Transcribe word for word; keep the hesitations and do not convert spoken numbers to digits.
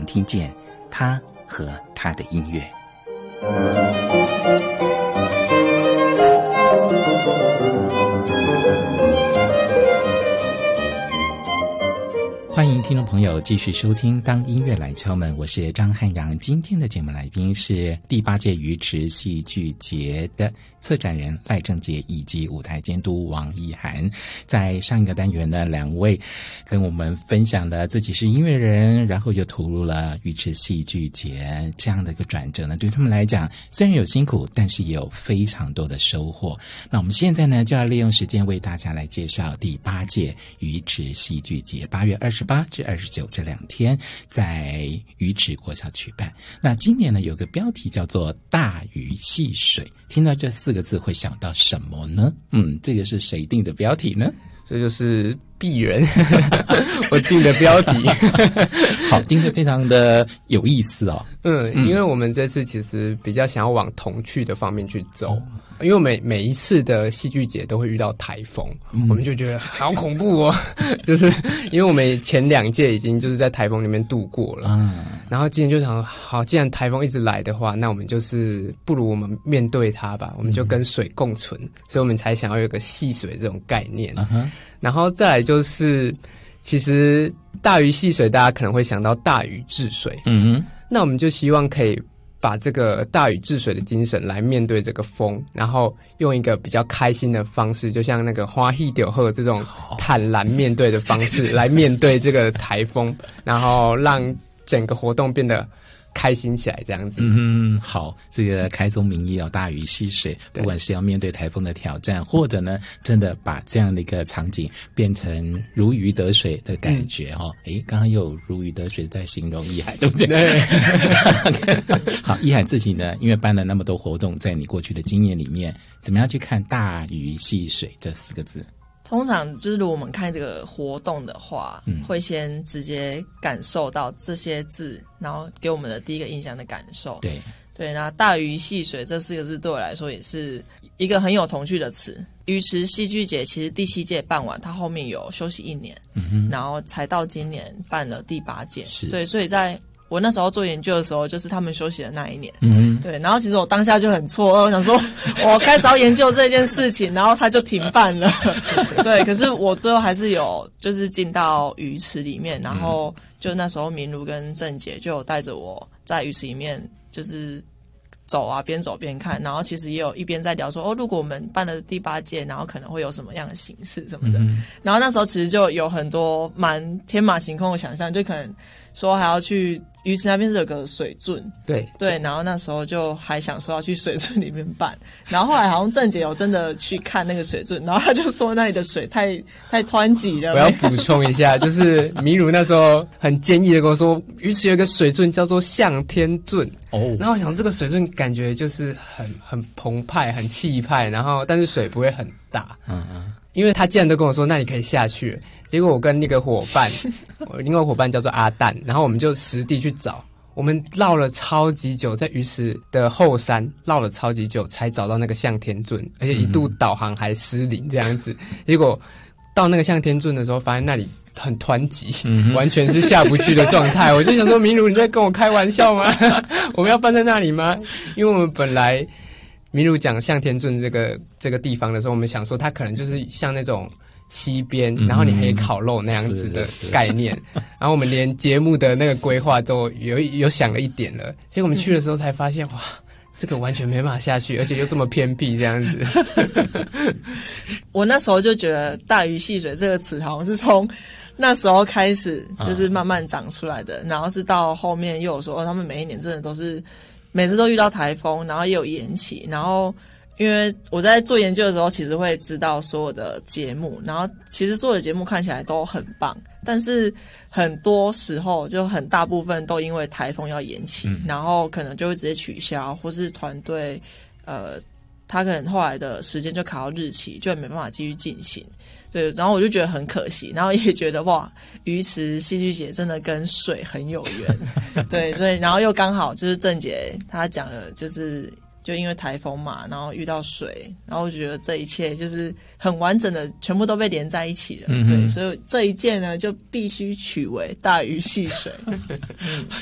人听见他和他的音乐。欢迎听众朋友继续收听当音乐来敲门，我是张汉阳。今天的节目来宾是第八届鱼池戏剧节的策展人赖正杰以及舞台监督王一涵。在上一个单元呢，两位跟我们分享了自己是音乐人，然后又投入了鱼池戏剧节这样的一个转折呢，对他们来讲虽然有辛苦，但是也有非常多的收获。那我们现在呢，就要利用时间为大家来介绍第八届鱼池戏剧节，八月二十八至二十九这两天在鱼池国小举办。那今年呢，有个标题叫做大鱼戏水，听到这四个字会想到什么呢？嗯，这个是谁定的标题呢？ 这就是鄙人我定的标题好，定的非常的有意思哦。 嗯，因为我们这次其实比较想要往童趣的方面去走，哦，因为每每一次的戏剧节都会遇到台风，嗯，我们就觉得好恐怖哦就是因为我们前两届已经就是在台风里面度过了，嗯，然后今年就想好，既然台风一直来的话，那我们就是不如我们面对它吧，我们就跟水共存，嗯，所以我们才想要有一个戏水这种概念，嗯，然后再来就是其实大鱼戏水大家可能会想到大禹治水，嗯哼，那我们就希望可以把这个大禹治水的精神来面对这个风，然后用一个比较开心的方式，就像那个花戏柳鹤这种坦然面对的方式来面对这个台风，然后让整个活动变得开心起来这样子。 嗯，好，这个开宗明义哦，大鱼戏水，不管是要面对台风的挑战，或者呢真的把这样的一个场景变成如鱼得水的感觉哦。诶，刚刚又有如鱼得水在形容一海，对不对？对好，一海自己呢，因为办了那么多活动，在你过去的经验里面，怎么样去看大鱼戏水这四个字？ 通常就是如果我们看这个活动的话，嗯，会先直接感受到这些字，然后给我们的第一个印象的感受。对对，那大鱼戏水这四个字对我来说也是一个很有童趣的词。鱼池戏剧节其实第七届办完，它后面有休息一年，嗯哼，然后才到今年办了第八届。是，对，所以在我那时候做研究的时候，就是他们休息的那一年，嗯，对。然后其实我当下就很错愕，我想说，我开始要研究这件事情，然后他就停办了，对。可是我最后还是有就是进到鱼池里面，然后就那时候明如跟郑姐就有带着我在鱼池里面就是走啊，边走边看，然后其实也有一边在聊说，哦，如果我们办了第八届，然后可能会有什么样的形式什么的。嗯，然后那时候其实就有很多蛮天马行空的想象，就可能说还要去鱼池那边是有个水圳，对对，然后那时候就还想说要去水圳里面办，然后后来好像郑姐有真的去看那个水圳，然后他就说那里的水太太湍急了。 我要补充一下，就是米如那时候很坚毅的跟我说，鱼池有一个水圳叫做向天圳哦，然后我想这个水圳感觉就是很很澎湃、很气派，然后但是水不会很大，嗯嗯。因为他既然都跟我说那你可以下去，结果我跟那个伙伴我另外伙伴叫做阿蛋，然后我们就实地去找，我们绕了超级久，在鱼池的后山绕了超级久才找到那个向天圳，而且一度导航还失灵这样子，结果到那个向天圳的时候发现那里很湍急，嗯，完全是下不去的状态我就想说明如你在跟我开玩笑吗我们要办在那里吗？因为我们本来明如讲向天圳这个这个地方的时候，我们想说它可能就是像那种溪边，然后你可以烤肉那样子的概念，然后我们连节目的那个规划都有有想了一点了，结果我们去的时候才发现，哇，这个完全没办法下去，而且又这么偏僻这样子我那时候就觉得大鱼戏水这个词好像是从那时候开始就是慢慢长出来的，然后是到后面又有说，哦，他们每一年真的都是每次都遇到台风，然后也有延期，然后因为我在做研究的时候其实会知道所有的节目，然后其实所有的节目看起来都很棒，但是很多时候就很大部分都因为台风要延期，嗯，然后可能就会直接取消，或是团队呃他可能后来的时间就卡到日期，就没办法继续进行。对，然后我就觉得很可惜，然后也觉得哇，鱼池戏剧节真的跟水很有缘对，所以然后又刚好就是郑姐她讲了，就是就因为台风嘛，然后遇到水，然后我觉得这一切就是很完整的全部都被连在一起了，嗯，对，所以这一届呢就必须取为大鱼戏水